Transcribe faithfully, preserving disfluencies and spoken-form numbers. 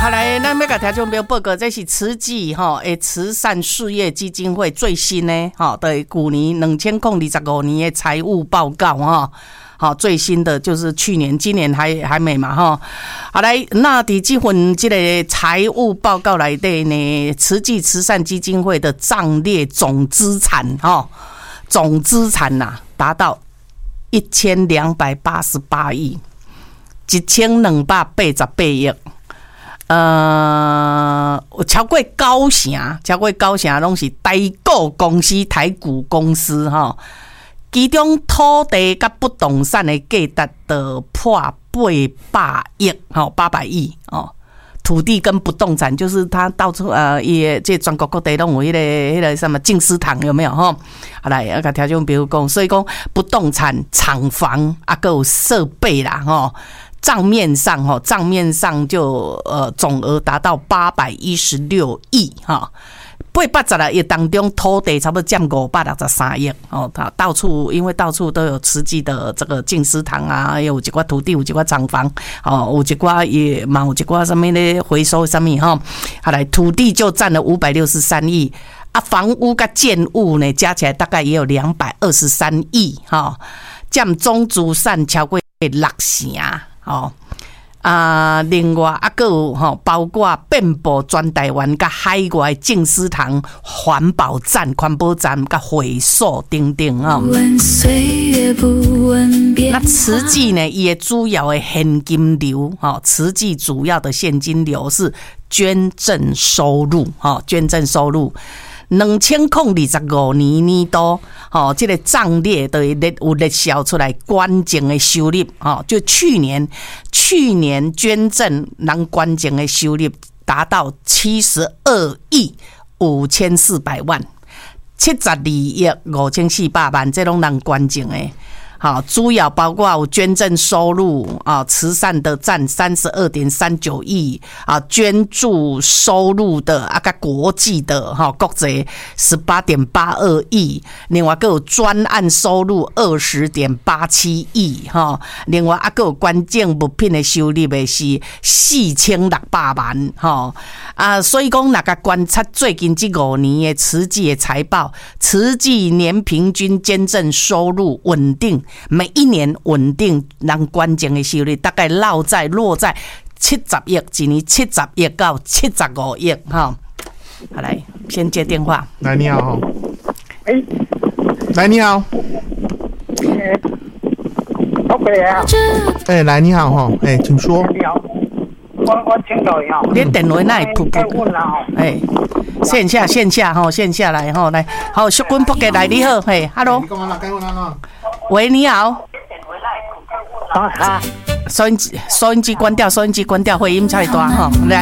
好来，咱要甲听众朋友报告，这是慈济吼诶慈善事业基金会最新的吼对去年两千零二十五年的财务报告哈。好，最新的就是去年，今年还还没嘛哈。好来，那伫这份这个财务报告内底呢，慈济慈善基金会的账列总资产哈，总资产呐、啊、达到一千两百八十八亿，一千两百八十八亿。呃，超过九成，超过九成拢是台股公司、台股公司哈。其中土地甲不动产的价值的破八百亿，吼八百亿哦。土地跟不动产就是它到处呃，也这全国各地拢有迄、那个迄、那个什么净思堂有没有哈？好来，要甲听众比如讲，所以讲不动产、厂房啊，还有设备啦，吼。账面上哈，账面上就呃总额达到八百一十六亿哈。八百十六亿当中，土地差不多占五百六十三亿哦。它到处因为到处都有慈济的这个净思堂啊，有一寡土地，有一寡厂房哦，有一寡也嘛有一寡什么的回收什么哈。好来，土地就占了五百六十三亿啊，房屋跟建物呢加起来大概也有两百二十三亿哈，占总资产超过六成哦。啊，另外啊，还有吼，包括遍布全台湾甲海外净思堂、环保站、环保站甲会所等等啊。那慈济呢，伊的主要的现金流，哈，慈济主要的现金流是捐赠收入，哈，捐赠收入。两千零二十五年年度，吼，这个账列都有列销出来关键的收入，吼，就去年去年捐赠人关键的收入达到七十二亿五千四百万，七十二亿五千四百万，这拢人关键的。好，主要包括有捐赠收入啊，慈善的占三十二点三九亿啊，捐助收入的啊，个国际的哈国际十八点八二亿，另外还有专案收入二十点八七亿哈，另外还有关键物品的收入的是四千六百万哈啊，所以讲那个观察最近这五年的慈济的财报，慈济年平均捐赠收入稳定。每一年稳定，人关键的收入大概落在落在七十亿，一年七十亿到七十五亿哈。好，来先接电话。 来，你好。 哎， 来，你好。 哎，老伯啊。 哎，来，你好哈。哎，请说。 你好，我我听到呀。 你电话哪会噗噗？哎，线下线下哈，线下来哈，来，好，淑君仆给来你好，嘿 ，hello。 你讲啊，该问啊。 喂，你好。 啊啊！ 收音机，收音机关掉，收音机关掉，回音太大哈。来。